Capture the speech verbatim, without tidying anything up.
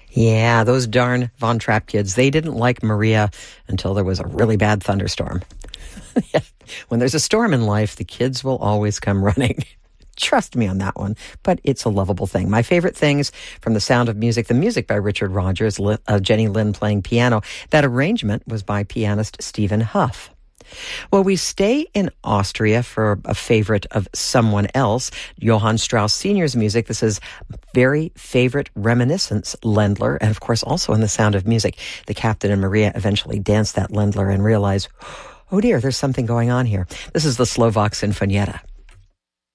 Yeah, those darn Von Trapp kids, they didn't like Maria until there was a really bad thunderstorm. When there's a storm in life, the kids will always come running. Trust me on that one, but it's a lovable thing. My favorite things from The Sound of Music, the music by Richard Rodgers, uh, Jenny Lind playing piano. That arrangement was by pianist Stephen Huff. Well, we stay in Austria for a favorite of someone else, Johann Strauss Senior's music. This is very favorite reminiscence, Ländler, and of course also in The Sound of Music. The captain and Maria eventually dance that Ländler and realize, oh dear, there's something going on here. This is the Slovak Sinfonietta.